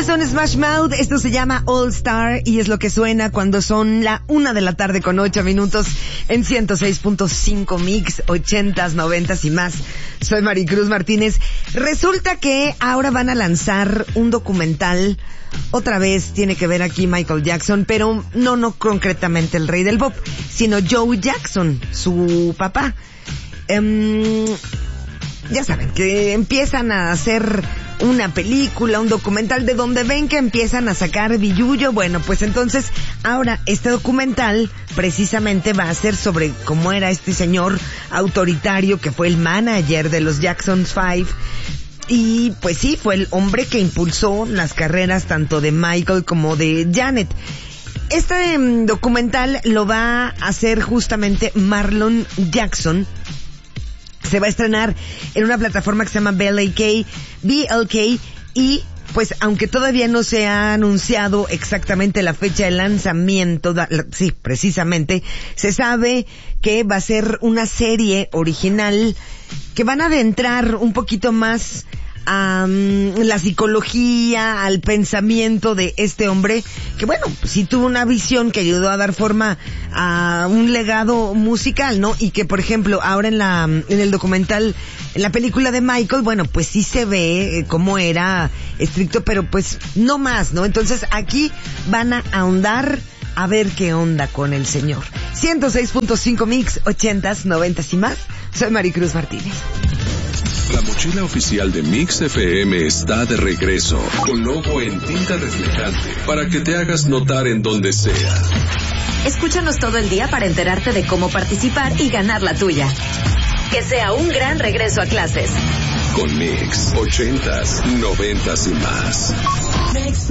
Ellos son Smash Mouth, esto se llama All Star y es lo que suena cuando son la 1:08 en 106.5 Mix, 80s, 90s y más. Soy Maricruz Martínez. Resulta que ahora van a lanzar un documental, otra vez tiene que ver aquí Michael Jackson, pero no concretamente el rey del pop, sino Joe Jackson, su papá. Ya saben que empiezan a hacer una película, un documental de donde ven que empiezan a sacar billullo. Bueno, pues entonces ahora este documental precisamente va a ser sobre cómo era este señor autoritario que fue el manager de los Jackson 5. Y pues sí, fue el hombre que impulsó las carreras tanto de Michael como de Janet. Este documental lo va a hacer justamente Marlon Jackson. Se va a estrenar en una plataforma que se llama BLK, y pues aunque todavía no se ha anunciado exactamente la fecha de lanzamiento, sí, precisamente, se sabe que va a ser una serie original que van a adentrar un poquito más a la psicología, al pensamiento de este hombre, que bueno, sí tuvo una visión que ayudó a dar forma a un legado musical, ¿no? Y que por ejemplo ahora en el documental, en la película de Michael, bueno, pues sí se ve cómo era estricto, pero pues no más, ¿no? Entonces aquí van a ahondar a ver qué onda con el señor. 106.5 Mix, 80s, 90s y más. Soy Maricruz Martínez. La mochila oficial de Mix FM está de regreso, con logo en tinta reflejante, para que te hagas notar en donde sea. Escúchanos todo el día para enterarte de cómo participar y ganar la tuya. Que sea un gran regreso a clases. Con Mix, 80s, 90s y más. Mix.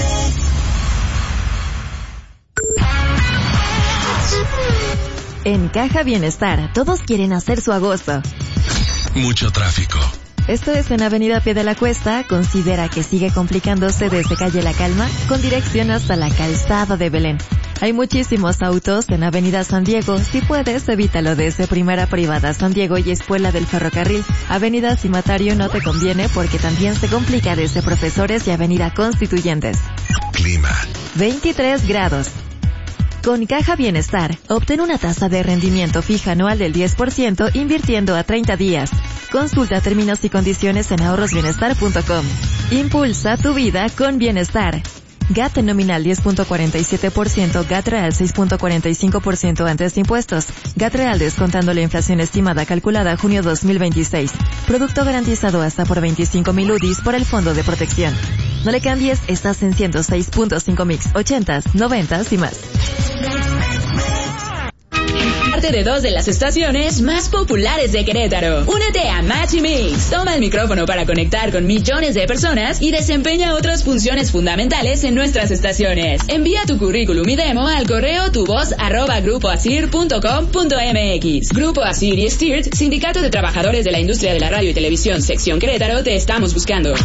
En Caja Bienestar, todos quieren hacer su agosto. Mucho tráfico. Esto es en Avenida Pie de la Cuesta. Considera que sigue complicándose desde Calle La Calma con dirección hasta la Calzada de Belén. Hay muchísimos autos en Avenida San Diego. Si puedes, evítalo desde Primera Privada San Diego y Espuela del Ferrocarril. Avenida Cimatario no te conviene porque también se complica desde Profesores y Avenida Constituyentes. Clima. 23 grados. Con Caja Bienestar, obtén una tasa de rendimiento fija anual del 10% invirtiendo a 30 días. Consulta términos y condiciones en ahorrosbienestar.com. Impulsa tu vida con bienestar. GAT nominal 10.47%, GAT real 6.45% antes de impuestos. GAT real descontando la inflación estimada calculada junio 2026. Producto garantizado hasta por 25,000 UDIs por el Fondo de Protección. No le cambies, estás en 106.5 Mix, 80s, 90s y más. Parte de 2 de las estaciones más populares de Querétaro. Únete a Match y Mix. Toma el micrófono para conectar con millones de personas y desempeña otras funciones fundamentales en nuestras estaciones. Envía tu currículum y demo al correo tuvoz@grupoasir.com.mx. Grupo Asir y Stirt, Sindicato de Trabajadores de la Industria de la Radio y Televisión, Sección Querétaro, te estamos buscando.